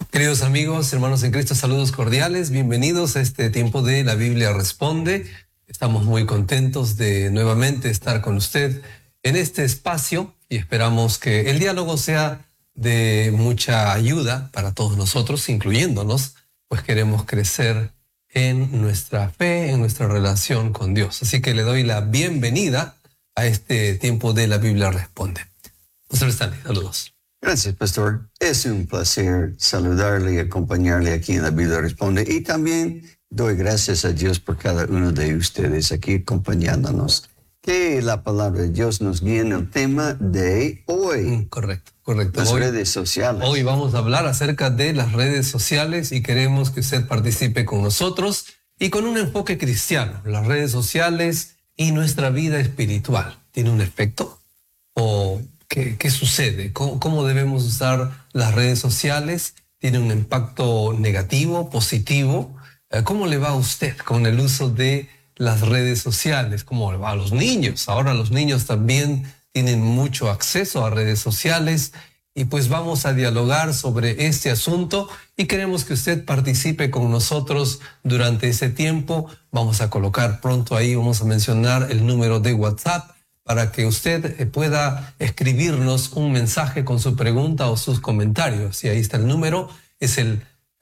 Queridos amigos, hermanos en Cristo, saludos cordiales, bienvenidos a este tiempo de La Biblia Responde. Estamos muy contentos de nuevamente estar con usted en este espacio y esperamos que el diálogo sea de mucha ayuda para todos nosotros, incluyéndonos, pues queremos crecer en nuestra fe, en nuestra relación con Dios. Así que le doy la bienvenida a este tiempo de La Biblia Responde. Pastor Stanley, saludos. Gracias, pastor. Es un placer saludarle y acompañarle aquí en La Biblia Responde. Y también doy gracias a Dios por cada uno de ustedes aquí acompañándonos. Que la palabra de Dios nos guíe en el tema de hoy. Correcto. Las redes sociales. Hoy vamos a hablar acerca de las redes sociales y queremos que usted participe con nosotros y con un enfoque cristiano. Las redes sociales y nuestra vida espiritual. ¿Tiene un efecto? ¿O qué sucede? ¿Cómo debemos usar las redes sociales? ¿Tiene un impacto negativo, positivo? ¿Cómo le va a usted con el uso de las redes sociales? ¿Cómo le va a los niños? Ahora los niños también tienen mucho acceso a redes sociales y pues vamos a dialogar sobre este asunto y queremos que usted participe con nosotros durante ese tiempo. Vamos a colocar pronto ahí, vamos a mencionar el número de WhatsApp para que usted pueda escribirnos un mensaje con su pregunta o sus comentarios. Y ahí está el número, es el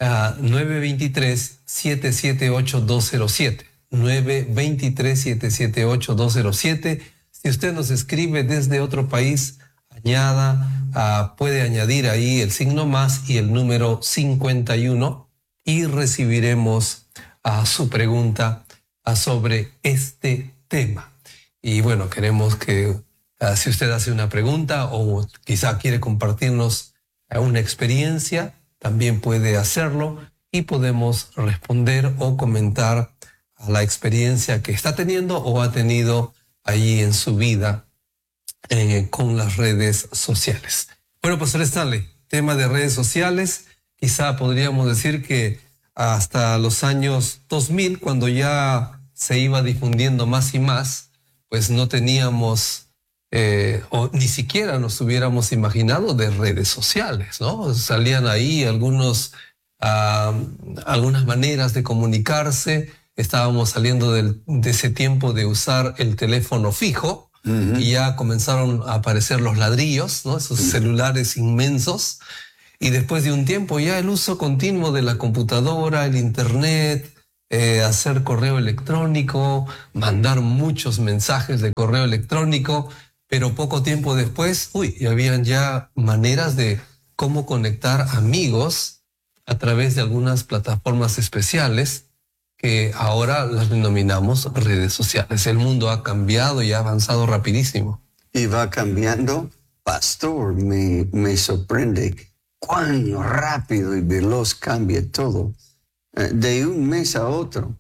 923-778-207. 923-778-207. Si usted nos escribe desde otro país, puede añadir ahí el signo más y el número 51 y recibiremos su pregunta sobre este tema. Y bueno, queremos que si usted hace una pregunta o quizá quiere compartirnos una experiencia, también puede hacerlo y podemos responder o comentar a la experiencia que está teniendo o ha tenido allí en su vida con las redes sociales. Bueno, Pastor Stanley, tema de redes sociales, quizá podríamos decir que hasta los años 2000, cuando ya se iba difundiendo más y más, pues no teníamos o ni siquiera nos hubiéramos imaginado de redes sociales, ¿no? Salían ahí algunas maneras de comunicarse. Estábamos saliendo de ese tiempo de usar el teléfono fijo y ya comenzaron a aparecer los ladrillos, ¿no? Esos celulares inmensos. Y después de un tiempo ya el uso continuo de la computadora, el internet, hacer correo electrónico, mandar muchos mensajes de correo electrónico, pero poco tiempo después, habían ya maneras de cómo conectar amigos a través de algunas plataformas especiales que ahora las denominamos redes sociales. El mundo ha cambiado y ha avanzado rapidísimo. Y va cambiando, pastor, me sorprende cuán rápido y veloz cambia todo. De un mes a otro,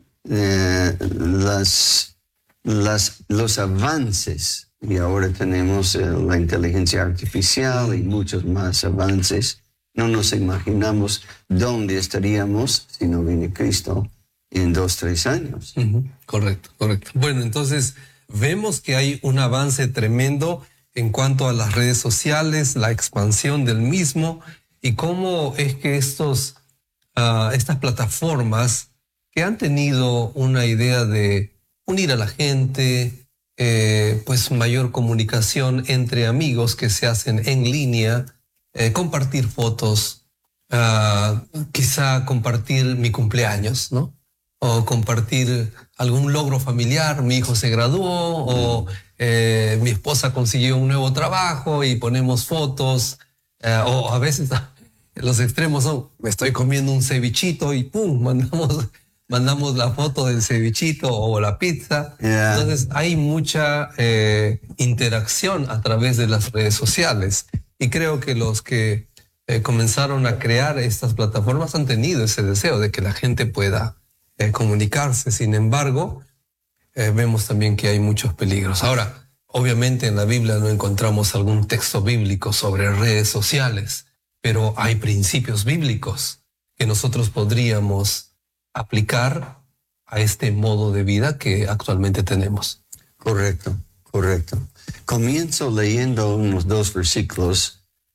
los avances, y ahora tenemos la inteligencia artificial y muchos más avances. No nos imaginamos dónde estaríamos si no viene Cristo en 2-3 años. Correcto. Bueno, entonces vemos que hay un avance tremendo en cuanto a las redes sociales, la expansión del mismo y cómo es que estas plataformas que han tenido una idea de unir a la gente, pues mayor comunicación entre amigos que se hacen en línea, compartir fotos, quizá compartir mi cumpleaños, ¿no? O compartir algún logro familiar, mi hijo se graduó, o mi esposa consiguió un nuevo trabajo y ponemos fotos, o a veces los extremos son, me estoy comiendo un cevichito y ¡pum! Mandamos la foto del cevichito o la pizza. Yeah. Entonces hay mucha interacción a través de las redes sociales y creo que los que comenzaron a crear estas plataformas han tenido ese deseo de que la gente pueda comunicarse. Sin embargo, vemos también que hay muchos peligros. Ahora, obviamente en la Biblia no encontramos algún texto bíblico sobre redes sociales, pero hay principios bíblicos que nosotros podríamos aplicar a este modo de vida que actualmente tenemos. Correcto. Comienzo leyendo unos 2 versículos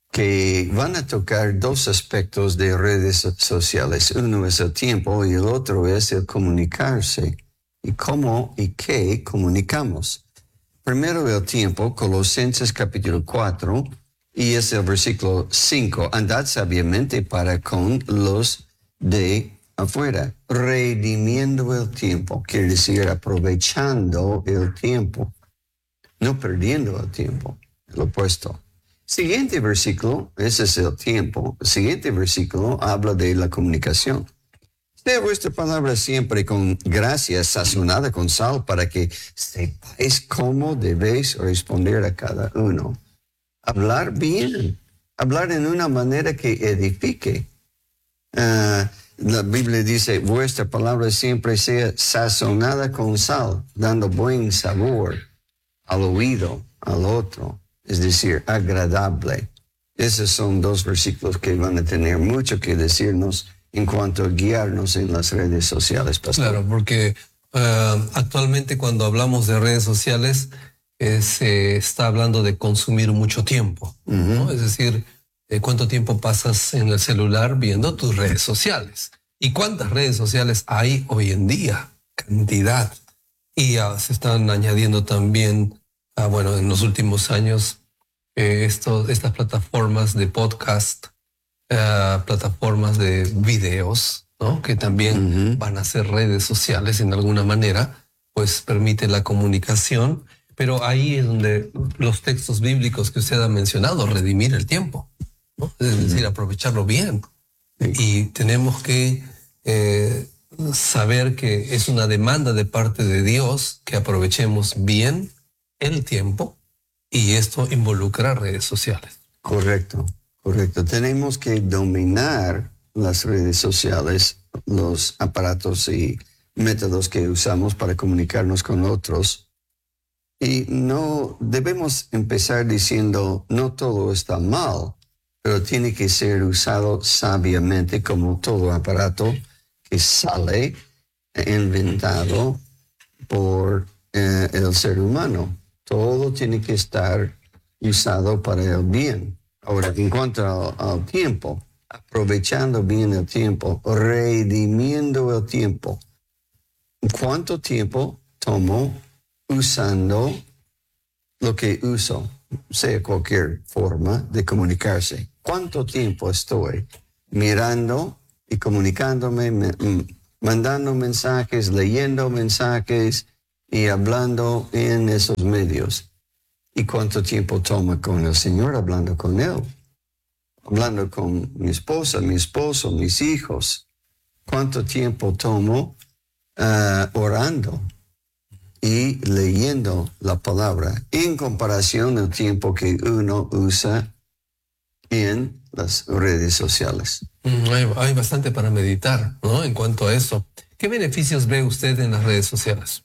que van a tocar dos aspectos de redes sociales. Uno es el tiempo y el otro es el comunicarse. Y cómo y qué comunicamos. Primero el tiempo, Colosenses capítulo 4, y es el versículo 5. Andad sabiamente para con los de afuera, redimiendo el tiempo, quiere decir aprovechando el tiempo, no perdiendo el tiempo, lo opuesto. Siguiente versículo, ese es el tiempo. El siguiente versículo habla de la comunicación. Sea vuestra palabra siempre con gracia sazonada con sal para que sepáis cómo debéis responder a cada uno. Hablar bien, hablar en una manera que edifique. La Biblia dice, vuestra palabra siempre sea sazonada con sal, dando buen sabor al oído, al otro. Es decir, agradable. Esos son dos versículos que van a tener mucho que decirnos en cuanto a guiarnos en las redes sociales, pastor. Claro, porque actualmente cuando hablamos de redes sociales se está hablando de consumir mucho tiempo, ¿no? Es decir, cuánto tiempo pasas en el celular viendo tus redes sociales. ¿Y cuántas redes sociales hay hoy en día? Cantidad. Y se están añadiendo también, bueno, en los últimos años, estas plataformas de podcast, plataformas de videos, ¿no? Que también van a ser redes sociales en alguna manera, pues permite la comunicación, pero ahí es donde los textos bíblicos que usted ha mencionado, redimir el tiempo, ¿no? Es decir, aprovecharlo bien. Y tenemos que saber que es una demanda de parte de Dios que aprovechemos bien el tiempo, y esto involucra redes sociales. Correcto. Tenemos que dominar las redes sociales, los aparatos y métodos que usamos para comunicarnos con otros. Y no debemos empezar diciendo, no todo está mal, pero tiene que ser usado sabiamente como todo aparato que sale inventado por el ser humano. Todo tiene que estar usado para el bien. Ahora, en cuanto al tiempo, aprovechando bien el tiempo, redimiendo el tiempo. ¿Cuánto tiempo tomo usando lo que uso, sea cualquier forma de comunicarse? ¿Cuánto tiempo estoy mirando y comunicándome, mandando mensajes, leyendo mensajes y hablando en esos medios? ¿Y cuánto tiempo toma con el Señor hablando con Él? Hablando con mi esposa, mi esposo, mis hijos. ¿Cuánto tiempo tomo orando y leyendo la palabra en comparación al tiempo que uno usa en las redes sociales? Hay bastante para meditar, ¿no? En cuanto a eso. ¿Qué beneficios ve usted en las redes sociales?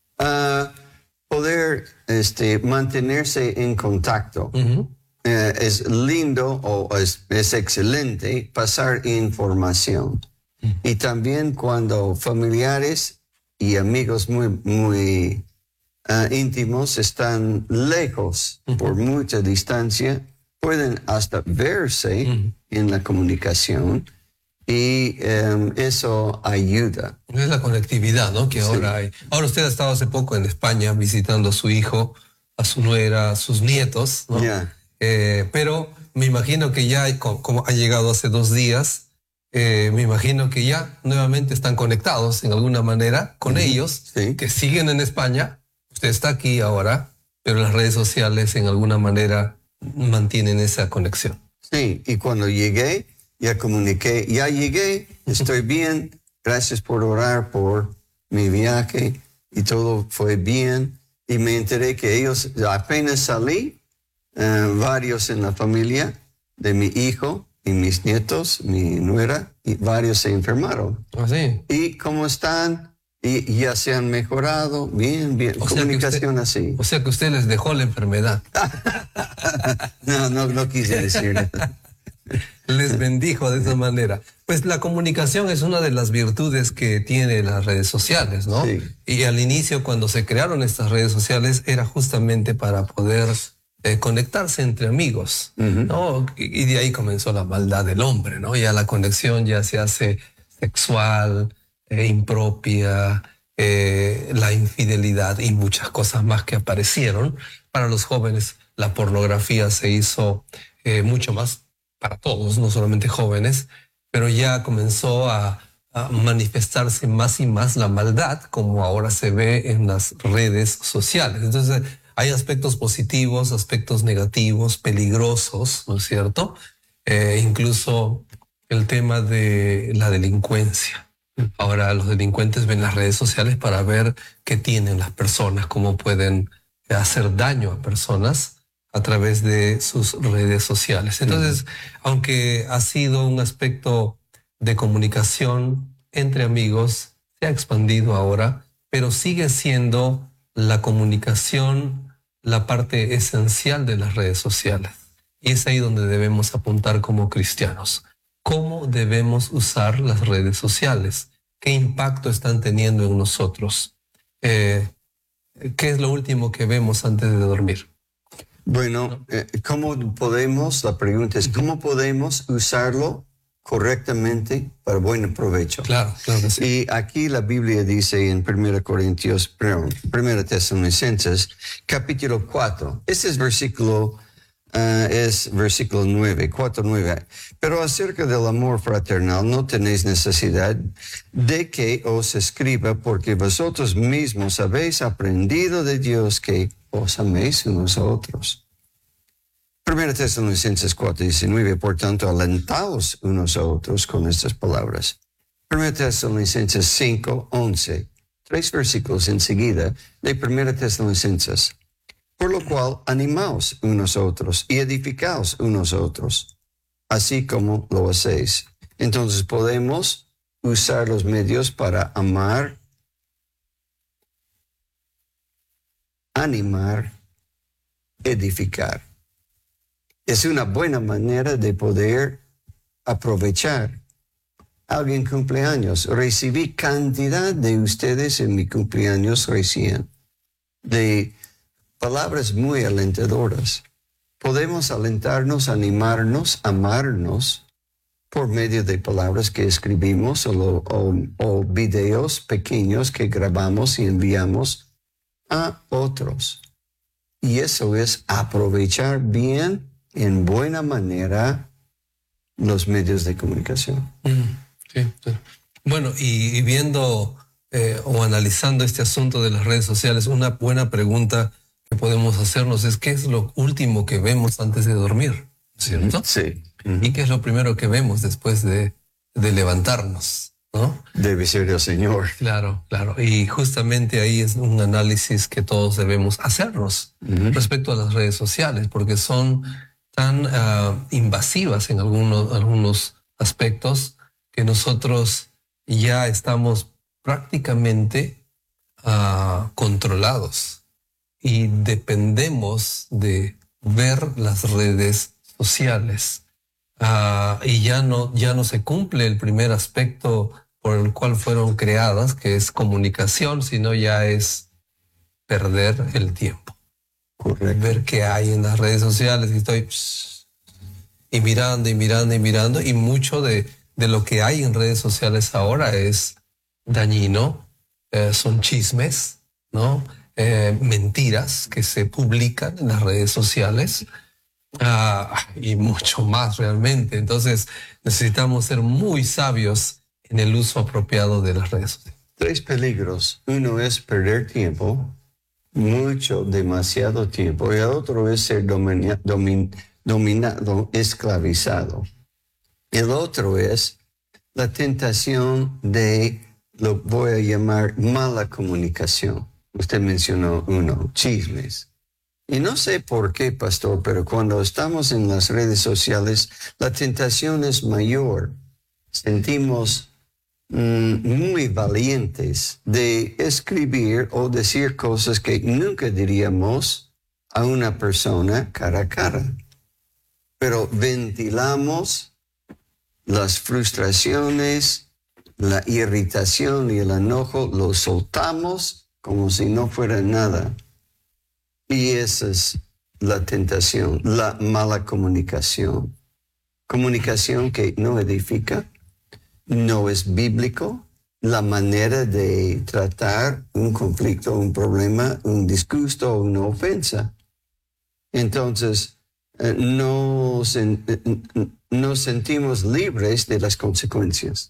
Poder mantenerse en contacto. Es lindo o es excelente pasar información. Y también cuando familiares y amigos muy íntimos están lejos por mucha distancia, pueden hasta verse en la comunicación. Y eso ayuda. Es la conectividad, ¿no? Que ahora hay. Ahora usted ha estado hace poco en España visitando a su hijo, a su nuera, a sus nietos, ¿no? Yeah. Pero me imagino que ya, como ha llegado hace 2 días, me imagino que ya nuevamente están conectados en alguna manera con ellos, que siguen en España. Usted está aquí ahora, pero las redes sociales en alguna manera mantienen esa conexión. Sí, y cuando llegué, ya comuniqué, ya llegué, estoy bien, gracias por orar por mi viaje, y todo fue bien. Y me enteré que ellos, apenas salí, varios en la familia de mi hijo y mis nietos, mi nuera, y varios se enfermaron. ¿Ah, sí? ¿Y cómo están? Y ya se han mejorado, bien, comunicación así. O sea que usted les dejó la enfermedad. No quise decir. Les bendijo de esa manera. Pues la comunicación es una de las virtudes que tiene las redes sociales, ¿no? Sí. Y al inicio, cuando se crearon estas redes sociales, era justamente para poder conectarse entre amigos, ¿no? Y de ahí comenzó la maldad del hombre, ¿no? Ya la conexión ya se hace sexual, impropia, la infidelidad y muchas cosas más que aparecieron. Para los jóvenes la pornografía se hizo mucho más para todos, no solamente jóvenes, pero ya comenzó a manifestarse más y más la maldad, como ahora se ve en las redes sociales. Entonces, hay aspectos positivos, aspectos negativos, peligrosos, ¿no es cierto? Incluso el tema de la delincuencia. Ahora los delincuentes ven las redes sociales para ver qué tienen las personas, cómo pueden hacer daño a personas a través de sus redes sociales. Entonces, aunque ha sido un aspecto de comunicación entre amigos, se ha expandido ahora, pero sigue siendo la comunicación la parte esencial de las redes sociales. Y es ahí donde debemos apuntar como cristianos. ¿Cómo debemos usar las redes sociales? ¿Qué impacto están teniendo en nosotros? ¿Qué es lo último que vemos antes de dormir? Bueno, ¿cómo podemos, la pregunta es, ¿cómo podemos usarlo correctamente para buen provecho? Claro, claro que sí. Y aquí la Biblia dice en 1 Tesalonicenses, capítulo 4, este es versículo 9, 4:9. Pero acerca del amor fraternal no tenéis necesidad de que os escriba, porque vosotros mismos habéis aprendido de Dios que os améis unos a otros. 1 Tesalonicenses 4:19, por tanto, alentaos unos a otros con estas palabras. 1 Tesalonicenses 5:11, 3 versículos enseguida de 1 Tesalonicenses. Por lo cual, animaos unos a otros y edificaos unos a otros, así como lo hacéis. Entonces podemos usar los medios para amar, animar, edificar. Es una buena manera de poder aprovechar. Alguien cumpleaños. Recibí cantidad de ustedes en mi cumpleaños recién de palabras muy alentadoras. Podemos alentarnos, animarnos, amarnos por medio de palabras que escribimos o videos pequeños que grabamos y enviamos a otros. Y eso es aprovechar bien, en buena manera, los medios de comunicación. Sí, sí. Bueno, y viendo o analizando este asunto de las redes sociales, una buena pregunta que podemos hacernos es: ¿qué es lo último que vemos antes de dormir? ¿Cierto? Sí. ¿Y qué es lo primero que vemos después de levantarnos? ¿No? Debe ser el Señor. Claro, claro. Y justamente ahí es un análisis que todos debemos hacernos respecto a las redes sociales, porque son tan invasivas en algunos aspectos que nosotros ya estamos prácticamente controlados y dependemos de ver las redes sociales. Y ya no se cumple el primer aspecto por el cual fueron creadas, que es comunicación, sino ya es perder el tiempo. Correcto. Ver qué hay en las redes sociales, y estoy y mirando y mirando y mirando, y mucho de lo que hay en redes sociales ahora es dañino, son chismes, ¿no? Mentiras que se publican en las redes sociales. Y mucho más realmente. Entonces necesitamos ser muy sabios en el uso apropiado de las redes sociales. 3 peligros. Uno es perder tiempo, demasiado tiempo, y el otro es ser dominado, esclavizado. El otro es la tentación de, lo voy a llamar, mala comunicación. Usted mencionó uno, chismes. Y no sé por qué, pastor, pero cuando estamos en las redes sociales, la tentación es mayor. Sentimos muy valientes de escribir o decir cosas que nunca diríamos a una persona cara a cara. Pero ventilamos las frustraciones, la irritación y el enojo, lo soltamos como si no fuera nada. Y esa es la tentación, la mala comunicación. Comunicación que no edifica, no es bíblico. La manera de tratar un conflicto, un problema, un disgusto, una ofensa. Entonces, nos sentimos libres de las consecuencias.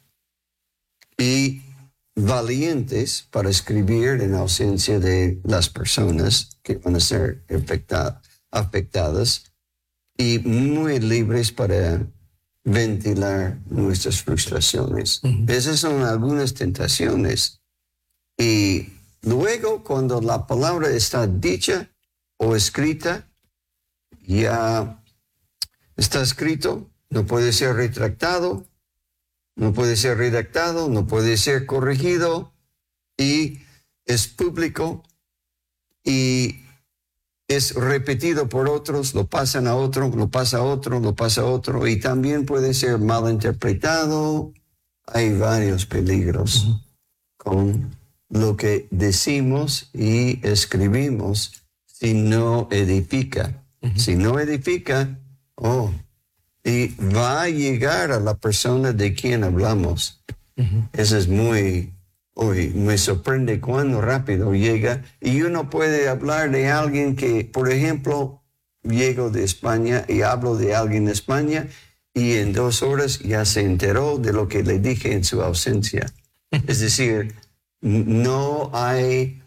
Y valientes para escribir en ausencia de las personas que van a ser afectadas y muy libres para ventilar nuestras frustraciones. Esas son algunas tentaciones. Y luego, cuando la palabra está dicha o escrita, ya está escrito, no puede ser retractado, no puede ser redactado, no puede ser corregido, y es público y es repetido por otros, lo pasan a otro, lo pasa a otro, lo pasa a otro, y también puede ser mal interpretado. Hay varios peligros con lo que decimos y escribimos si no edifica. Si no edifica, y va a llegar a la persona de quien hablamos. Eso es me sorprende cuán rápido llega. Y uno puede hablar de alguien que, por ejemplo, llego de España y hablo de alguien en España y en 2 horas ya se enteró de lo que le dije en su ausencia. Es decir, no hay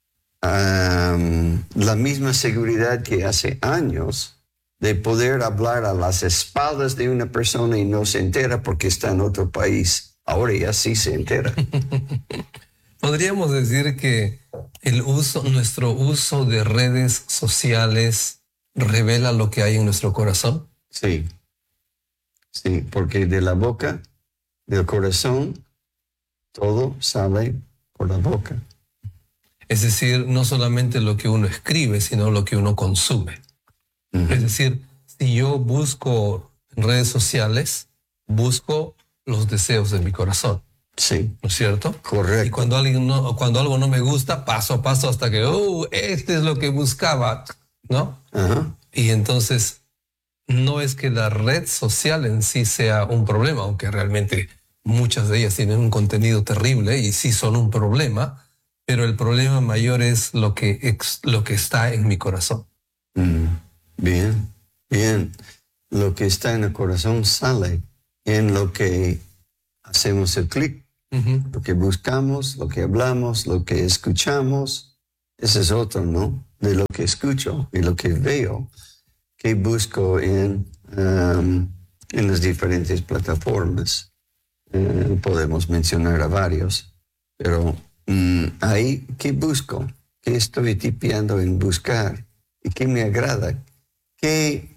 la misma seguridad que hace años de poder hablar a las espaldas de una persona y no se entera porque está en otro país. Ahora ya sí se entera. Podríamos decir que nuestro uso de redes sociales revela lo que hay en nuestro corazón. Sí, porque de la boca, del corazón, todo sale por la boca. Es decir, no solamente lo que uno escribe, sino lo que uno consume. Es decir, si yo busco en redes sociales, busco los deseos de mi corazón. Sí. ¿No es cierto? Correcto. Y cuando algo no me gusta, paso a paso hasta que, este es lo que buscaba, ¿no? Y entonces, no es que la red social en sí sea un problema, aunque realmente muchas de ellas tienen un contenido terrible y sí son un problema, pero el problema mayor es lo que está en mi corazón. Bien. Lo que está en el corazón sale en lo que hacemos el clic. Lo que buscamos, lo que hablamos, lo que escuchamos. Ese es otro, ¿no? De lo que escucho y lo que veo, que busco en las diferentes plataformas. Podemos mencionar a varios, pero ahí, ¿qué busco? ¿Qué estoy tipeando en buscar? ¿Y qué me agrada? ¿Qué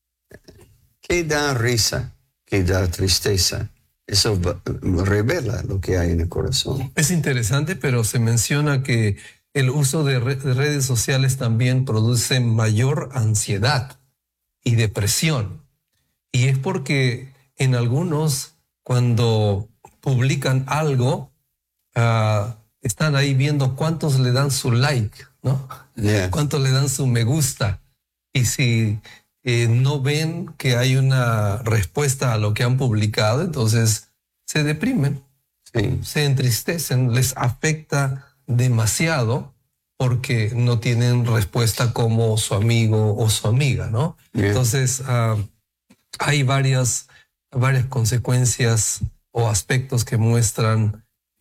da risa? ¿Qué da tristeza? Eso revela lo que hay en el corazón. Es interesante, pero se menciona que el uso de redes sociales también produce mayor ansiedad y depresión. Y es porque en algunos, cuando publican algo, están ahí viendo cuántos le dan su like, ¿no? Yeah. Cuántos le dan su me gusta. Y si no ven que hay una respuesta a lo que han publicado, entonces se deprimen, se entristecen, les afecta demasiado porque no tienen respuesta como su amigo o su amiga, ¿no? Yeah. Entonces hay varias consecuencias o aspectos que muestran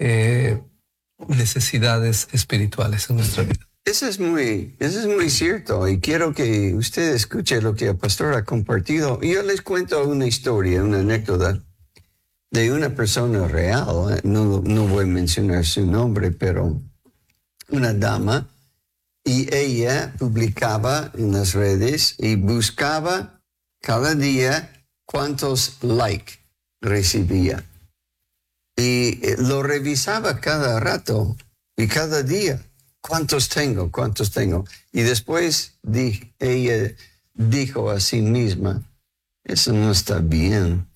necesidades espirituales en nuestra vida. Eso es muy cierto, y quiero que usted escuche lo que el pastor ha compartido. Yo les cuento una historia, una anécdota de una persona real. No voy a mencionar su nombre, pero una dama, y ella publicaba en las redes y buscaba cada día cuántos likes recibía. Y lo revisaba cada rato y cada día. ¿Cuántos tengo? Y después ella dijo a sí misma, eso no está bien.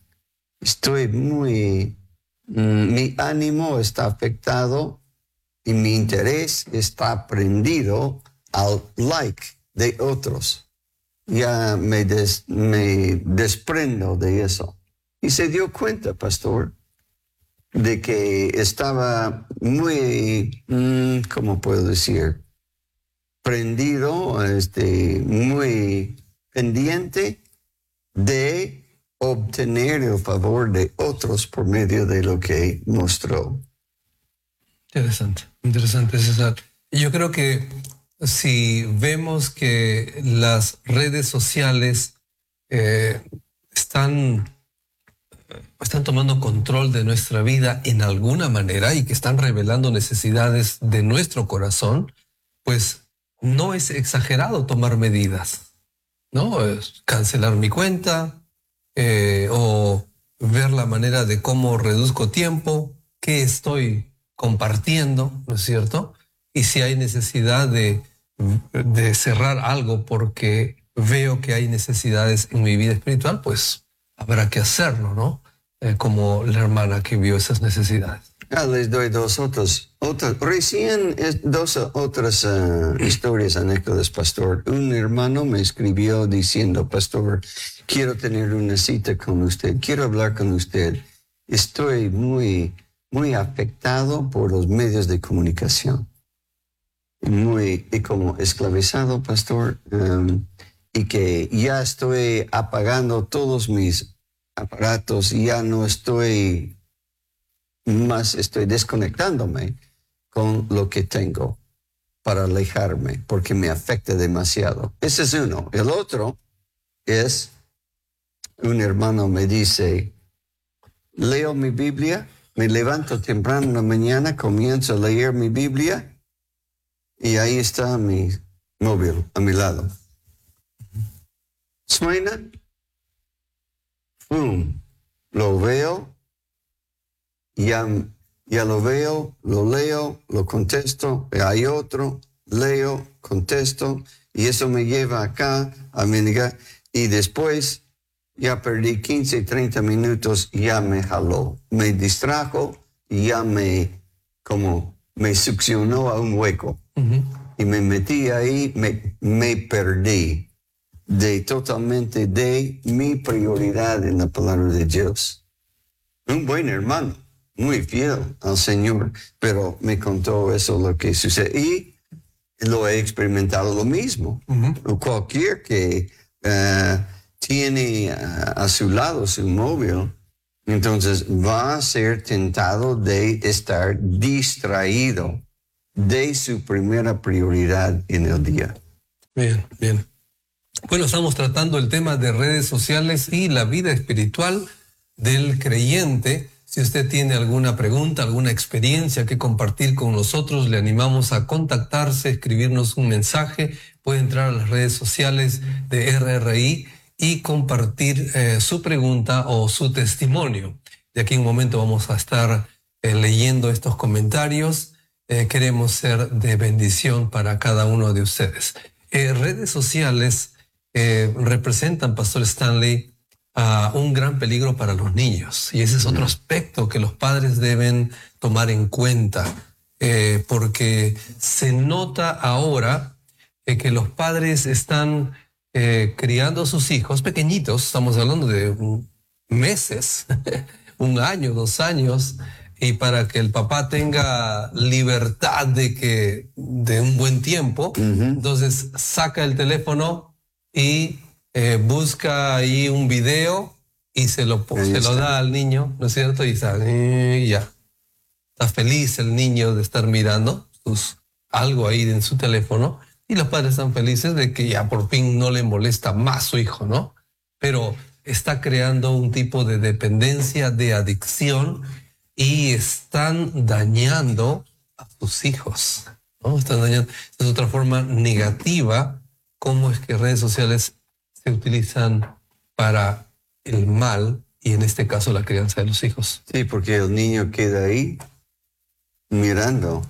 Mi ánimo está afectado y mi interés está prendido al like de otros. Ya me desprendo de eso. Y se dio cuenta, pastor, de que estaba muy, ¿cómo puedo decir? Prendido, muy pendiente de obtener el favor de otros por medio de lo que mostró. Interesante, César. Y yo creo que si vemos que las redes sociales están tomando control de nuestra vida en alguna manera y que están revelando necesidades de nuestro corazón, pues no es exagerado tomar medidas, ¿no? Cancelar mi cuenta o ver la manera de cómo reduzco tiempo, qué estoy compartiendo, ¿no es cierto? Y si hay necesidad de cerrar algo porque veo que hay necesidades en mi vida espiritual, pues habrá que hacerlo, ¿no? Como la hermana que vio esas necesidades. Les doy dos otras historias, anécdotas, pastor. Un hermano me escribió diciendo, pastor, quiero tener una cita con usted, quiero hablar con usted. Estoy muy, muy afectado por los medios de comunicación. Y como esclavizado, pastor, y que ya estoy apagando todos mis aparatos, ya no estoy desconectándome con lo que tengo para alejarme, porque me afecta demasiado. Ese es uno. El otro es, un hermano me dice, leo mi Biblia, me levanto temprano en la mañana, comienzo a leer mi Biblia, y ahí está mi móvil a mi lado. Suena, ¡pum! Lo veo, ya lo veo, lo leo, lo contesto, hay otro, leo, contesto, y eso me lleva acá, a Miniga, y después ya perdí 15, 30 minutos, ya me jaló, me distrajo, y ya me succionó a un hueco. Y me metí ahí, me perdí totalmente de mi prioridad en la palabra de Dios. Un buen hermano, muy fiel al Señor, pero me contó eso, lo que sucede. Y lo he experimentado lo mismo. Cualquier que tiene a su lado su móvil, entonces va a ser tentado de estar distraído de su primera prioridad en el día. Bien, bien. Bueno, estamos tratando el tema de redes sociales y la vida espiritual del creyente. Si usted tiene alguna pregunta, alguna experiencia que compartir con nosotros, le animamos a contactarse, escribirnos un mensaje. Puede entrar a las redes sociales de RRI y compartir su pregunta o su testimonio. De aquí en un momento vamos a estar leyendo estos comentarios. Queremos ser de bendición para cada uno de ustedes. Redes sociales representan, Pastor Stanley, un gran peligro para los niños. Y ese es otro aspecto que los padres deben tomar en cuenta, porque se nota ahora que los padres están criando a sus hijos pequeñitos, estamos hablando de meses, 1 año, 2 años, y para que el papá tenga libertad de un buen tiempo, entonces saca el teléfono y busca ahí un video y se lo da al niño, ¿no es cierto? Y ya está feliz el niño de estar mirando algo ahí en su teléfono, y los padres están felices de que ya por fin no le molesta más su hijo, ¿no? Pero está creando un tipo de dependencia, de adicción, y están dañando a sus hijos, ¿no? Están dañando. Es otra forma negativa cómo es que redes sociales se utilizan para el mal, y en este caso la crianza de los hijos. Sí, porque el niño queda ahí mirando.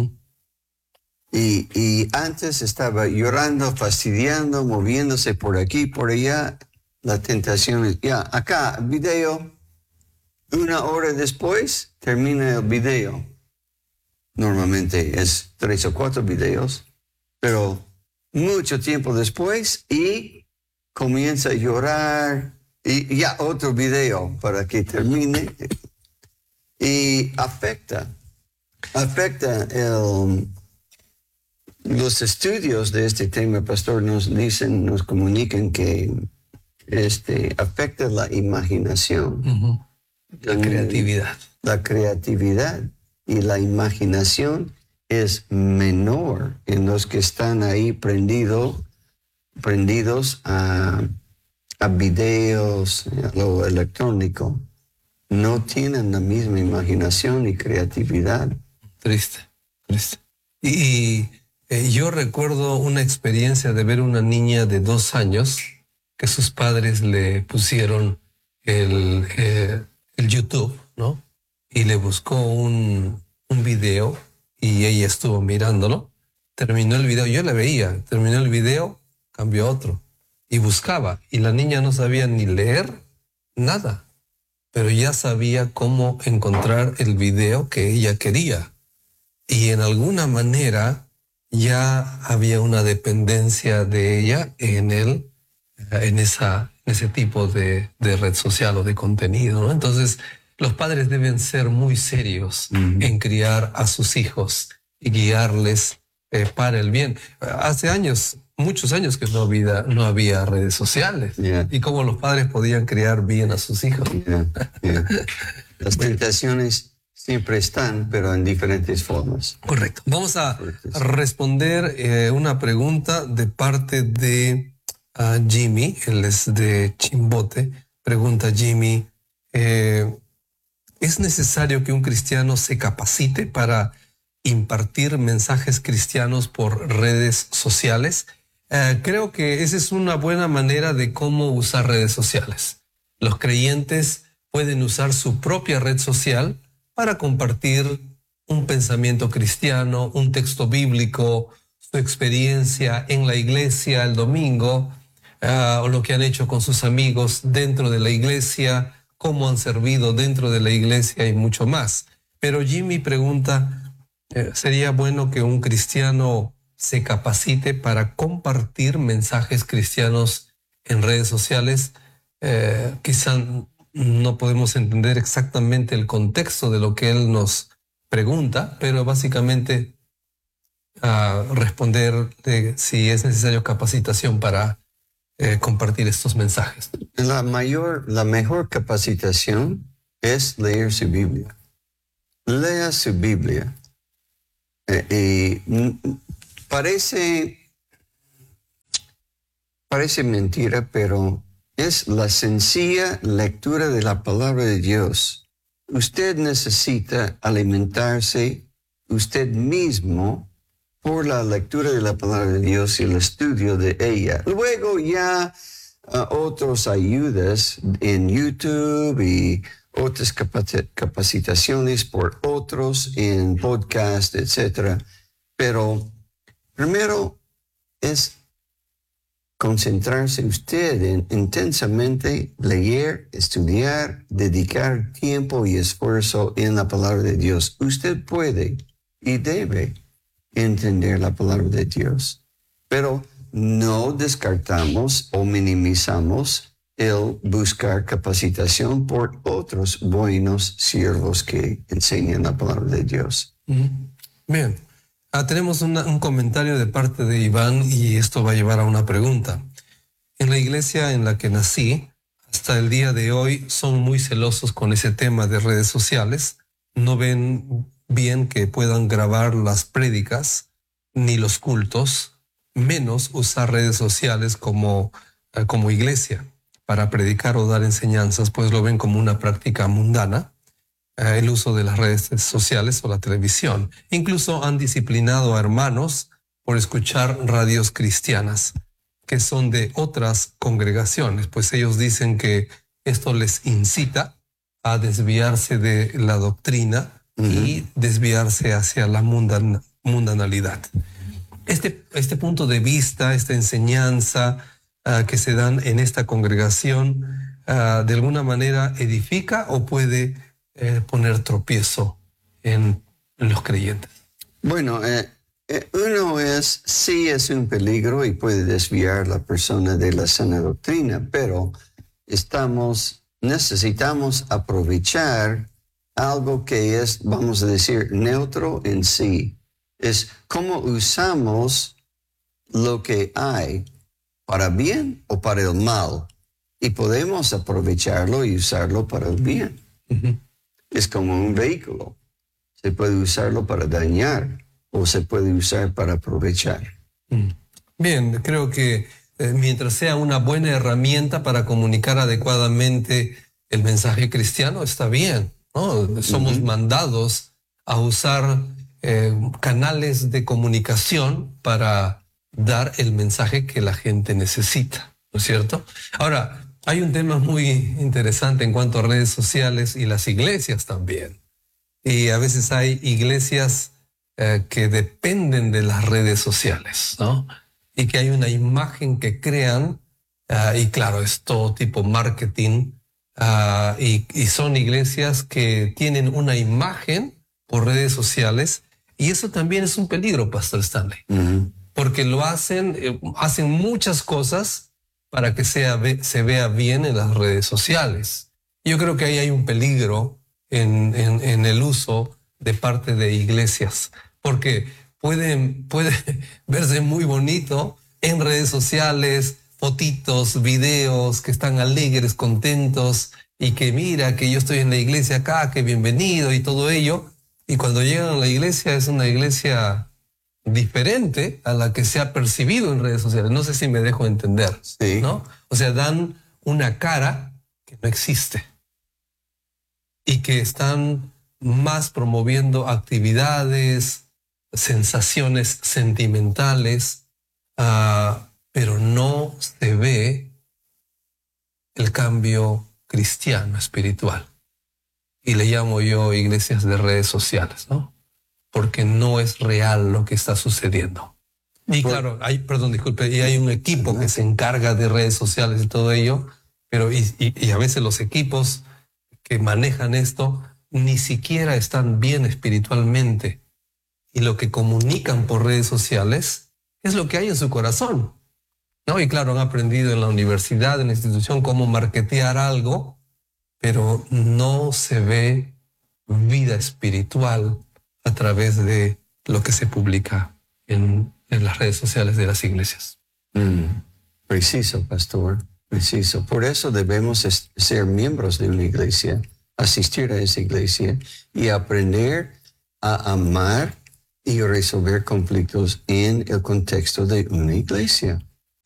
Y antes estaba llorando, fastidiando, moviéndose por aquí, por allá. La tentación es, ya, acá, video. 1 hora después termina el video. Normalmente es 3 o 4 videos, pero mucho tiempo después y comienza a llorar y ya otro video para que termine y afecta los estudios de este tema, pastor, nos comunican que afecta la imaginación. La creatividad. La creatividad y la imaginación es menor en los que están ahí prendidos a videos, a lo electrónico. No tienen la misma imaginación y creatividad. Triste. Y yo recuerdo una experiencia de ver una niña de 2 años que sus padres le pusieron el YouTube, ¿no? Y le buscó un video y ella estuvo mirándolo. Terminó el video, yo la veía, terminó el video, cambió a otro y buscaba. Y la niña no sabía ni leer nada, pero ya sabía cómo encontrar el video que ella quería. Y en alguna manera ya había una dependencia de ella en ese tipo de red social o de contenido, ¿no? Entonces, los padres deben ser muy serios en criar a sus hijos y guiarles para el bien. Hace años, muchos años que no había redes sociales. Yeah. Y cómo los padres podían criar bien a sus hijos. Yeah. Las tentaciones siempre están, pero en diferentes formas. Correcto. Vamos a responder una pregunta de parte de Jimmy. Él es de Chimbote. Pregunta Jimmy, ¿es necesario que un cristiano se capacite para impartir mensajes cristianos por redes sociales? Creo que esa es una buena manera de cómo usar redes sociales. Los creyentes pueden usar su propia red social para compartir un pensamiento cristiano, un texto bíblico, su experiencia en la iglesia el domingo, o lo que han hecho con sus amigos dentro de la iglesia, cómo han servido dentro de la iglesia y mucho más. Pero Jimmy pregunta, ¿sería bueno que un cristiano se capacite para compartir mensajes cristianos en redes sociales? Quizá no podemos entender exactamente el contexto de lo que él nos pregunta, pero básicamente responder si es necesario capacitación para compartir estos mensajes. La mejor capacitación es leer su Biblia. Lea su Biblia. Parece mentira, pero es la sencilla lectura de la palabra de Dios. Usted necesita alimentarse usted mismo por la lectura de la palabra de Dios y el estudio de ella. Luego ya otras ayudas en YouTube y otras capacitaciones por otros en podcast, etc. Pero primero es concentrarse usted en intensamente leer, estudiar, dedicar tiempo y esfuerzo en la palabra de Dios. Usted puede y debe entender la palabra de Dios, pero no descartamos o minimizamos el buscar capacitación por otros buenos siervos que enseñan la palabra de Dios. Bien. Tenemos un comentario de parte de Iván y esto va a llevar a una pregunta. En la iglesia en la que nací, hasta el día de hoy son muy celosos con ese tema de redes sociales. No ven bien que puedan grabar las prédicas ni los cultos, menos usar redes sociales como iglesia para predicar o dar enseñanzas, pues lo ven como una práctica mundana. El uso de las redes sociales o la televisión. Incluso han disciplinado a hermanos por escuchar radios cristianas que son de otras congregaciones, pues ellos dicen que esto les incita a desviarse de la doctrina y desviarse hacia la mundanalidad. Este punto de vista, esta enseñanza que se dan en esta congregación, de alguna manera edifica o puede poner tropiezo en los creyentes. Bueno, Uno sí es un peligro y puede desviar a la persona de la sana doctrina, pero necesitamos aprovechar algo que es, vamos a decir, neutro en sí. Es cómo usamos lo que hay para bien o para el mal. Y podemos aprovecharlo y usarlo para el bien. Ujú. Es como un vehículo. Se puede usarlo para dañar o se puede usar para aprovechar. Bien, creo que mientras sea una buena herramienta para comunicar adecuadamente el mensaje cristiano, está bien, ¿no? Somos mandados a usar canales de comunicación para dar el mensaje que la gente necesita, ¿no es cierto? Ahora, hay un tema muy interesante en cuanto a redes sociales y las iglesias también. Y a veces hay iglesias que dependen de las redes sociales, ¿no? Y que hay una imagen que crean, y claro, es todo tipo marketing, y son iglesias que tienen una imagen por redes sociales, y eso también es un peligro, Pastor Stanley, porque lo hacen muchas cosas para que se vea bien en las redes sociales. Yo creo que ahí hay un peligro en el uso de parte de iglesias, porque puede verse muy bonito en redes sociales, fotitos, videos que están alegres, contentos, y que mira que yo estoy en la iglesia acá, que bienvenido y todo ello, y cuando llegan a la iglesia es una iglesia diferente a la que se ha percibido en redes sociales. No sé si me dejo entender, Sí. ¿no? O sea, dan una cara que no existe y que están más promoviendo actividades, sensaciones sentimentales, pero no se ve el cambio cristiano, espiritual. Y le llamo yo iglesias de redes sociales, ¿no? Porque no es real lo que está sucediendo. Y claro, hay un equipo que se encarga de redes sociales y todo ello, pero y a veces los equipos que manejan esto ni siquiera están bien espiritualmente. Y lo que comunican por redes sociales es lo que hay en su corazón, ¿no? Y claro, han aprendido en la universidad, en la institución, cómo marketear algo, pero no se ve vida espiritual a través de lo que se publica en las redes sociales de las iglesias. Preciso, pastor, preciso. Por eso debemos ser miembros de una iglesia, asistir a esa iglesia y aprender a amar y resolver conflictos en el contexto de una iglesia.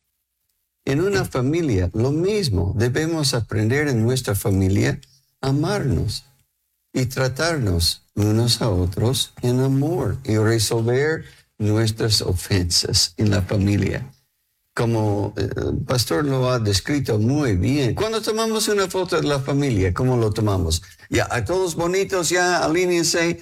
En una familia, lo mismo. Debemos aprender en nuestra familia a amarnos y tratarnos unos a otros en amor y resolver nuestras ofensas en la familia. Como el pastor lo ha descrito muy bien. Cuando tomamos una foto de la familia, ¿cómo lo tomamos? Ya, a todos bonitos, ya alíñense.